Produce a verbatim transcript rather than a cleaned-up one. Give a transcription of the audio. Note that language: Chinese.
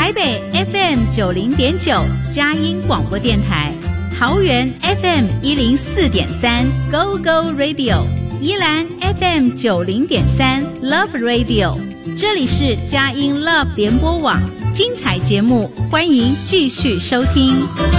台北 F M 九零点九佳音广播电台，桃园 F M 一零四点三 Go Go Radio， 宜兰 F M 九零点三 Love Radio。这里是佳音 Love 联播网，精彩节目，欢迎继续收听。